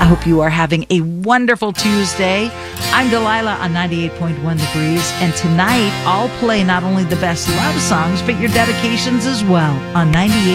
I hope you are having a wonderful Tuesday. I'm Delilah on 98.1 The Breeze, and tonight I'll play not only the best love songs, but your dedications as well on 98.